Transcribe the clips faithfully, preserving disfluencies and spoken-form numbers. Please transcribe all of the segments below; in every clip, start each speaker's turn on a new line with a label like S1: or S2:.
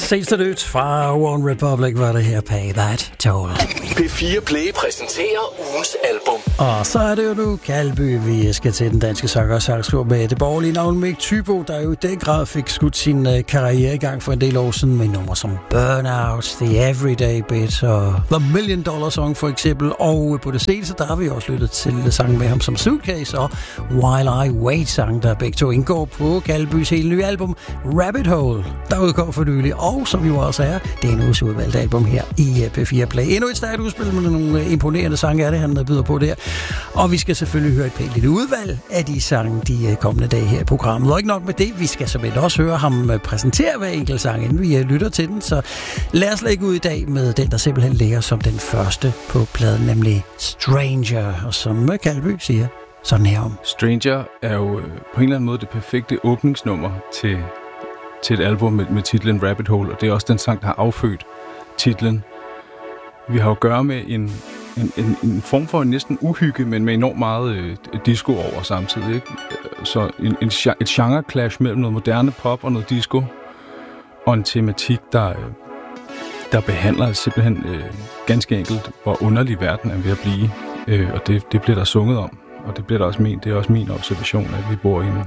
S1: Seneste nyt fra One Republic var det her Pay That Toll.
S2: P fire Play præsenterer ugens album.
S1: Og så er det jo nu Kaldby, vi skal til den danske sanger og sangskriver med det borgerlige navn Mick Thybo, der jo i den grad fik skudt sin uh, karriere i gang for en del år siden med numre som Burnout, The Everyday Bit og The Million Dollar Song for eksempel. Og på det seneste, der har vi også lyttet til sangen med ham som Suitcase og While I Wait sang, der begge to indgår på Kaldbys hele nye album Rabbit Hole, der udgår for nylig. Og som jo også er, det er en uges udvalgt album her i P fire Play. Endnu et stærkt udspil med nogle imponerende sange er det, han byder på der. Og vi skal selvfølgelig høre et pænt lille udvalg af de sange de kommende dage her i programmet. Og ikke nok med det, vi skal simpelthen også høre ham præsentere hver enkelt sang, inden vi lytter til den. Så lad os lægge ud i dag med den, der simpelthen ligger som den første på pladen, nemlig Stranger. Og som Kaldby siger, sådan her om.
S3: Stranger er jo på en eller anden måde det perfekte åbningsnummer til, til et album med, med titlen Rabbit Hole, og det er også den sang, der har affødt titlen. Vi har jo at gøre med en, en, en, en form for en næsten uhygge, men med enormt meget øh, disco over samtidig. Ikke? Så en, en, et genre-clash mellem noget moderne pop og noget disco, og en tematik, der, der behandler simpelthen øh, ganske enkelt, hvor underlig verden er ved at blive. Øh, og det, det bliver der sunget om, og det bliver der også ment. Det er også min observation, at vi bor i en,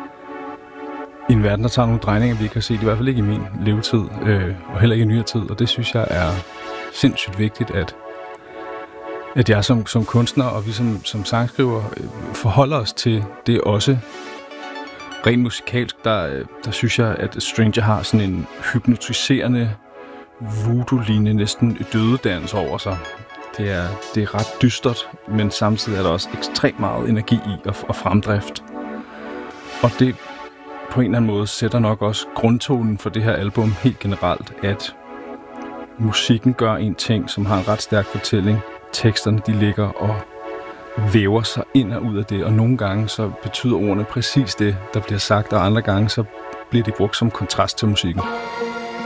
S3: i en verden, der tager nogle drejninger, vi ikke har set, i hvert fald ikke i min levetid, øh, og heller ikke i nyere tid, og det synes jeg er sindssygt vigtigt, at, at jeg som, som kunstner og vi som, som sangskriver forholder os til det også. Rent musikalsk, der, der synes jeg, at Stranger har sådan en hypnotiserende, voodoo-lignende, næsten dødedans over sig. Det er, det er ret dystert, men samtidig er der også ekstremt meget energi i og, og fremdrift. Og det på en eller anden måde sætter nok også grundtonen for det her album helt generelt, at musikken gør en ting, som har en ret stærk fortælling. Teksterne, de ligger og væver sig ind og ud af det, og nogle gange så betyder ordene præcis det, der bliver sagt, og andre gange så bliver de brugt som kontrast til musikken.